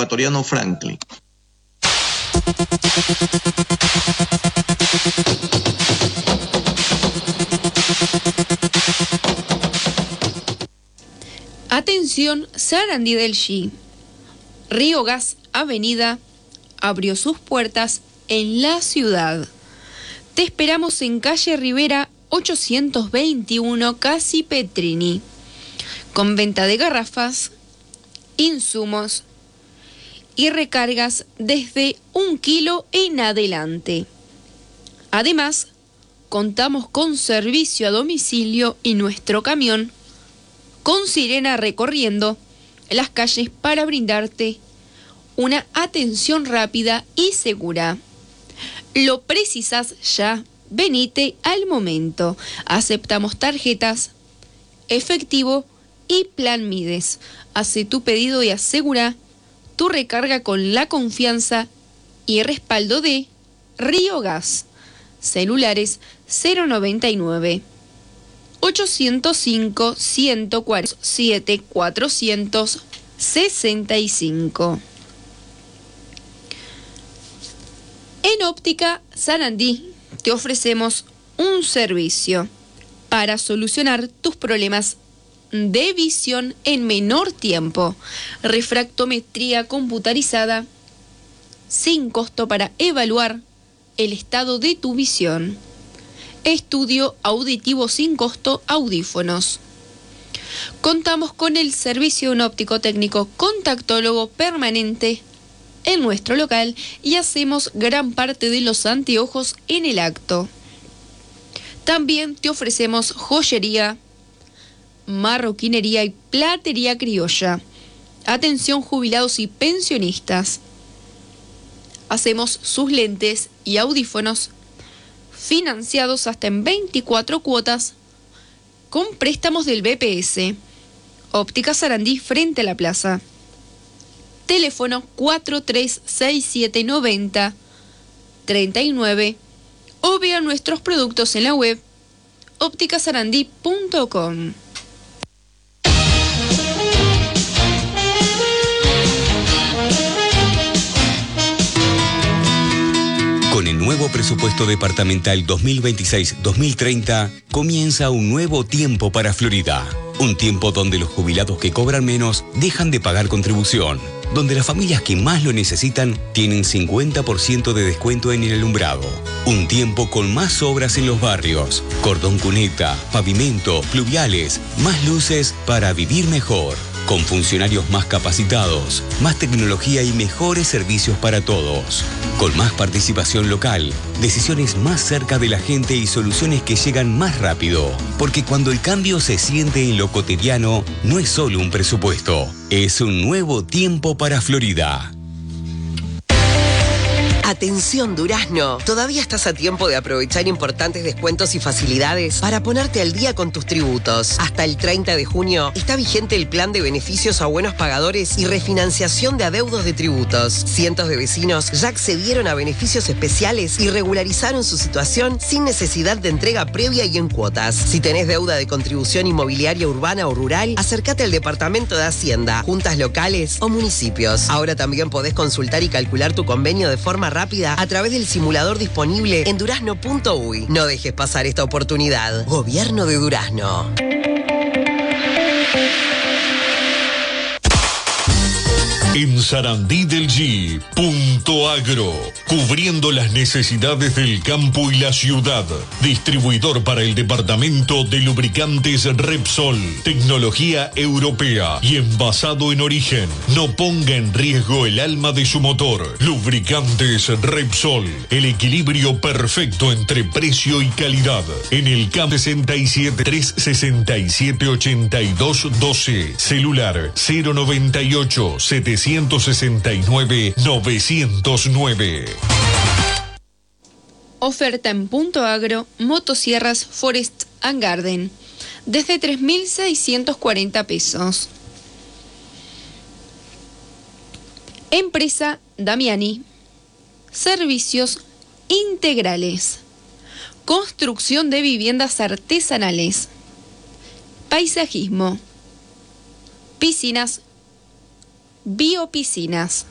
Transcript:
ecuatoriano Franklin. Atención, Sarandí del G. Río Gas Avenida abrió sus puertas en la ciudad. Te esperamos en calle Rivera 821, Casi Petrini, con venta de garrafas, insumos y recargas desde 1 kilo en adelante. Además, contamos con servicio a domicilio y nuestro camión con sirena recorriendo las calles para brindarte una atención rápida y segura. Lo precisas ya, venite al momento. Aceptamos tarjetas, efectivo y plan Mides. Hace tu pedido y asegura tu recarga con la confianza y respaldo de Río Gas. Celulares 099 805 147 465. En Óptica Sarandí te ofrecemos un servicio para solucionar tus problemas de visión en menor tiempo. Refractometría computarizada sin costo para evaluar el estado de tu visión. Estudio auditivo sin costo, audífonos. Contamos con el servicio de un óptico técnico contactólogo permanente en nuestro local y hacemos gran parte de los anteojos en el acto. También te ofrecemos joyería, marroquinería y platería criolla. Atención jubilados y pensionistas. Hacemos sus lentes y audífonos financiados hasta en 24 cuotas con préstamos del BPS. Óptica Sarandí frente a la plaza. Teléfono 43679039 o vea nuestros productos en la web ópticasarandí.com. Con el nuevo presupuesto departamental 2026-2030, comienza un nuevo tiempo para Florida. Un tiempo donde los jubilados que cobran menos dejan de pagar contribución. Donde las familias que más lo necesitan tienen 50% de descuento en el alumbrado. Un tiempo con más obras en los barrios. Cordón cuneta, pavimento, pluviales, más luces para vivir mejor. Con funcionarios más capacitados, más tecnología y mejores servicios para todos. Con más participación local, decisiones más cerca de la gente y soluciones que llegan más rápido. Porque cuando el cambio se siente en lo cotidiano, no es solo un presupuesto, es un nuevo tiempo para Florida. Atención Durazno, todavía estás a tiempo de aprovechar importantes descuentos y facilidades para ponerte al día con tus tributos. Hasta el 30 de junio está vigente el plan de beneficios a buenos pagadores y refinanciación de adeudos de tributos. Cientos de vecinos ya accedieron a beneficios especiales y regularizaron su situación sin necesidad de entrega previa y en cuotas. Si tenés deuda de contribución inmobiliaria urbana o rural, acércate al Departamento de Hacienda, juntas locales o municipios. Ahora también podés consultar y calcular tu convenio de forma rápida a través del simulador disponible en durazno.uy. No dejes pasar esta oportunidad. Gobierno de Durazno. En Sarandí del G, Punto Agro, cubriendo las necesidades del campo y la ciudad. Distribuidor para el departamento de lubricantes Repsol, tecnología europea y envasado en origen. No ponga en riesgo el alma de su motor. Lubricantes Repsol, el equilibrio perfecto entre precio y calidad. En el CAM 67 367 8212, celular 098 769 909. Oferta en Punto Agro, motosierras Forest and Garden, desde 3.640 pesos. Empresa Damiani, servicios integrales, construcción de viviendas artesanales, paisajismo, piscinas, biopiscinas.